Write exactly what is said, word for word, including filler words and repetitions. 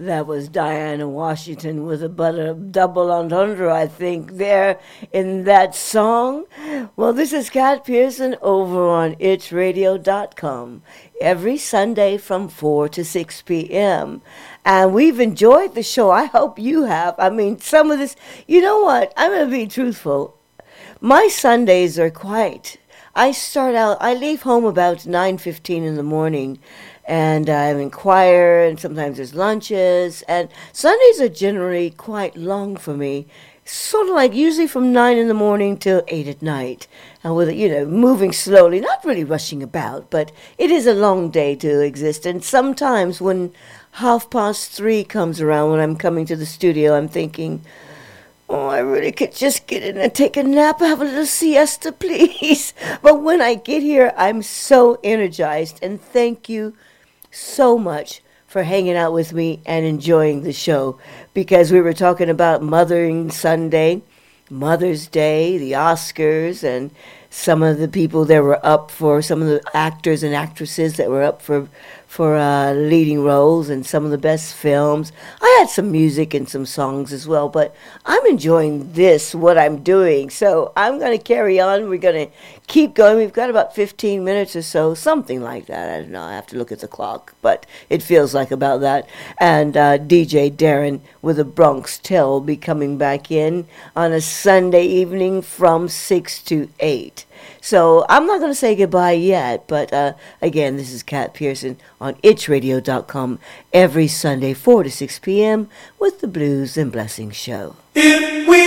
That was Diana Washington with a butter double entendre, I think, there in that song. Well, this is Kat Pearson over on its radio dot com every Sunday from four to six p.m. And we've enjoyed the show. I hope you have. I mean, some of this, you know what? I'm going to be truthful. My Sundays are quite, I start out, I leave home about nine fifteen in the morning, and I'm in choir, and sometimes there's lunches, and Sundays are generally quite long for me, sort of like usually from nine in the morning till eight at night, and with, you know, moving slowly, not really rushing about, but it is a long day to exist, and sometimes when half past three comes around, when I'm coming to the studio, I'm thinking, oh, I really could just get in and take a nap, have a little siesta, please. But when I get here, I'm so energized, and thank you so much for hanging out with me and enjoying the show, because we were talking about Mothering Sunday, Mother's Day, the Oscars, and some of the people that were up for, some of the actors and actresses that were up for for uh, leading roles, and some of the best films. I had some music and some songs as well, but I'm enjoying this, what I'm doing. So I'm going to carry on. We're going to keep going. We've got about fifteen minutes or so, something like that. I don't know. I have to look at the clock, but it feels like about that. And uh, D J Darren with a Bronx Tale will be coming back in on a Sunday evening from six to eight. So I'm not going to say goodbye yet, but uh, again, this is Kat Pearson on its radio dot com every Sunday, four to six p.m. with the Blues and Blessings Show. If we